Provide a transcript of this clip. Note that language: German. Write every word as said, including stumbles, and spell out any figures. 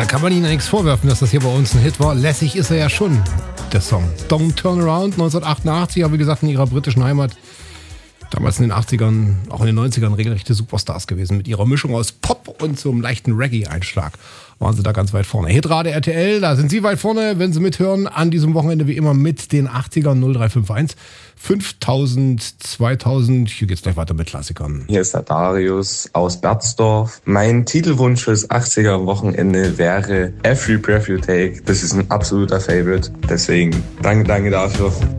kann man ihnen ja nichts vorwerfen, dass das hier bei uns ein Hit war. Lässig ist er ja schon, der Song. Don't Turn Around, neunzehnhundertachtundachtzig, aber wie gesagt in ihrer britischen Heimat. Damals in den achtzigern, auch in den neunzigern regelrechte Superstars gewesen. Mit ihrer Mischung aus Pop und so einem leichten Reggae-Einschlag waren sie da ganz weit vorne. Hitrate R T L, da sind Sie weit vorne, wenn Sie mithören. An diesem Wochenende wie immer mit den achtzigern null drei fünf eins. fünftausend, zweitausend, hier geht's gleich weiter mit Klassikern. Hier ist der Darius aus Berzdorf. Mein Titelwunsch fürs achtziger-Wochenende wäre Every Breath You Take. Das ist ein absoluter Favorite. Deswegen danke, danke dafür.